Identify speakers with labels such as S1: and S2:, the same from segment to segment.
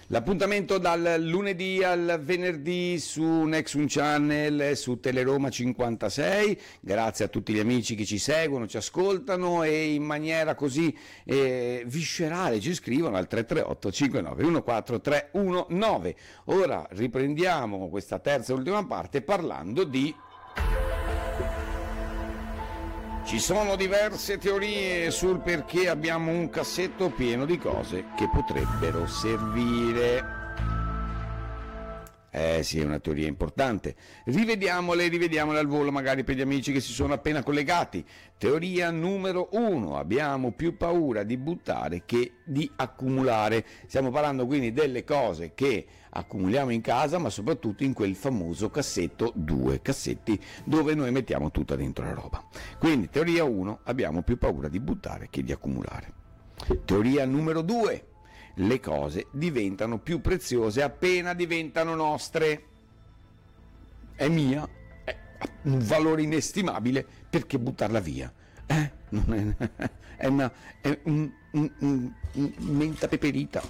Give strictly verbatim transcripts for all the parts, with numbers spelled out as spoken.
S1: L'appuntamento dal lunedì al venerdì su Nexum Channel e su Teleroma cinquantasei. Grazie a tutti gli amici che ci seguono, ci ascoltano e in maniera così eh, viscerale ci scrivono al tre tre otto cinque nove uno quattro tre uno nove. Ora riprendiamo questa terza e ultima parte parlando di... Ci sono diverse teorie sul perché abbiamo un cassetto pieno di cose che potrebbero servire. Eh sì, è una teoria importante. Rivediamole, rivediamole al volo, magari per gli amici che si sono appena collegati. Teoria numero uno: abbiamo più paura di buttare che di accumulare. Stiamo parlando quindi delle cose che accumuliamo in casa, ma soprattutto in quel famoso cassetto, due cassetti, dove noi mettiamo tutta dentro la roba. Quindi, teoria uno: abbiamo più paura di buttare che di accumulare. Teoria numero due: le cose diventano più preziose appena diventano nostre. È mia, è un valore inestimabile, perché buttarla via? Eh? Non è, è una è un, un, un, un menta peperita.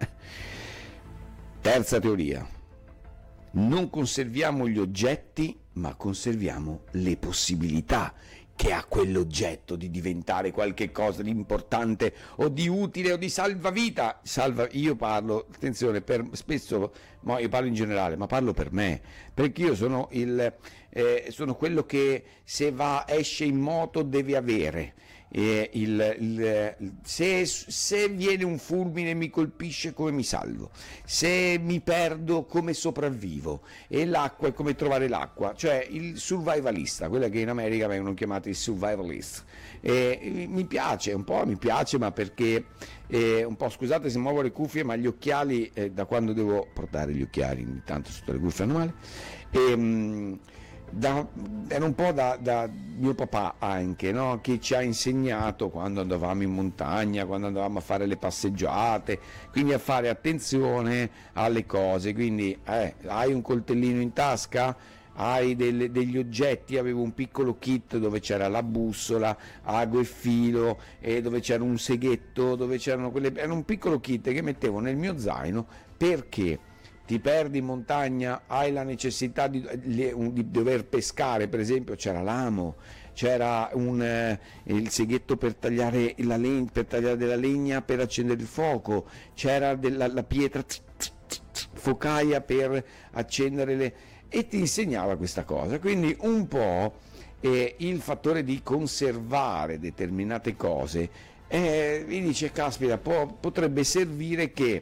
S1: Terza teoria: non conserviamo gli oggetti, ma conserviamo le possibilità che ha quell'oggetto di diventare qualche cosa di importante o di utile o di salvavita. Salva, io parlo, attenzione, per, spesso, ma io parlo in generale, ma parlo per me, perché io sono, il, eh, sono quello che se va, esce in moto deve avere. Eh, il, il, se, se viene un fulmine mi colpisce, come mi salvo? Se mi perdo, come sopravvivo? E l'acqua è come trovare l'acqua, cioè il survivalista, quella che in America vengono chiamati survivalist. Eh, mi piace un po', mi piace, ma perché eh, un po', scusate se muovo le cuffie, ma gli occhiali, eh, da quando devo portare gli occhiali ogni tanto sotto le cuffie hanno male. E, Da, era un po' da, da mio papà anche, no? Che ci ha insegnato quando andavamo in montagna, quando andavamo a fare le passeggiate, quindi a fare attenzione alle cose. Quindi eh, hai un coltellino in tasca? Hai delle, degli oggetti? Avevo un piccolo kit dove c'era la bussola, ago e filo, e dove c'era un seghetto, dove c'erano quelle, era un piccolo kit che mettevo nel mio zaino, perché ti perdi in montagna, hai la necessità di, di dover pescare, per esempio c'era l'amo, c'era un, eh, il seghetto per tagliare, la legna, per tagliare della legna per accendere il fuoco, c'era della, la pietra tz, tz, tz, tz, focaia per accendere le... e ti insegnava questa cosa. Quindi un po' eh, il fattore di conservare determinate cose, eh, mi dice, caspita, può, potrebbe servire che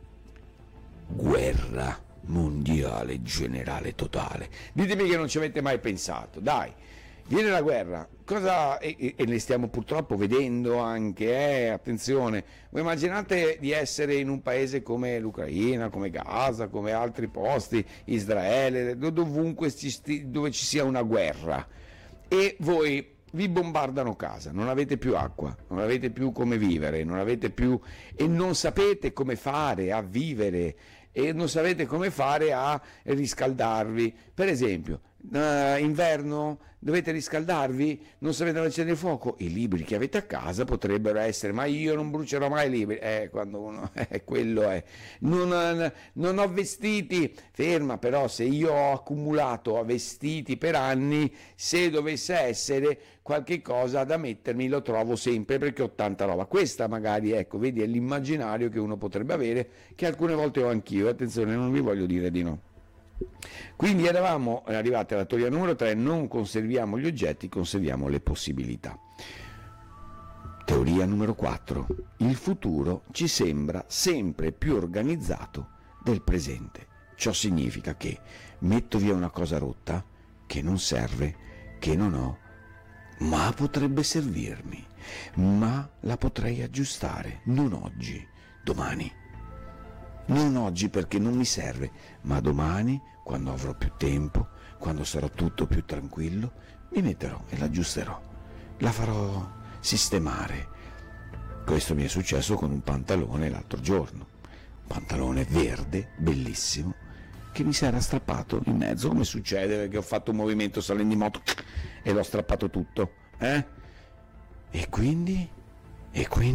S1: guerra mondiale generale totale. Ditemi che non ci avete mai pensato, dai, viene la guerra, cosa, e, e ne stiamo purtroppo vedendo anche, eh, attenzione, voi immaginate di essere in un paese come l'Ucraina, come Gaza, come altri posti, Israele, dovunque ci, dove ci sia una guerra, e voi vi bombardano casa, non avete più acqua, non avete più come vivere, non avete più, e non sapete come fare a vivere, e non sapete come fare a riscaldarvi. Per esempio, uh, inverno, dovete riscaldarvi, non sapete dove accendere il fuoco, i libri che avete a casa potrebbero essere, ma io non brucerò mai i libri, eh, quando uno, eh, quello è, non, non ho vestiti, ferma, però se io ho accumulato vestiti per anni, se dovesse essere qualche cosa da mettermi lo trovo sempre, perché ho tanta roba. Questa magari, ecco, vedi, è l'immaginario che uno potrebbe avere, che alcune volte ho anch'io, attenzione, non vi voglio dire di no. Quindi eravamo arrivati alla teoria numero tre: non conserviamo gli oggetti, conserviamo le possibilità. Teoria numero quattro: il futuro ci sembra sempre più organizzato del presente. Ciò significa che metto via una cosa rotta, che non serve, che non ho, ma potrebbe servirmi, ma la potrei aggiustare, non oggi, domani. Non oggi perché non mi serve, ma domani, quando avrò più tempo, quando sarò tutto più tranquillo, mi metterò e l'aggiusterò, la farò sistemare. Questo mi è successo con un pantalone l'altro giorno, un pantalone verde, bellissimo, che mi si era strappato in mezzo, come succede perché ho fatto un movimento salendo in moto e l'ho strappato tutto, eh? E quindi? E quindi?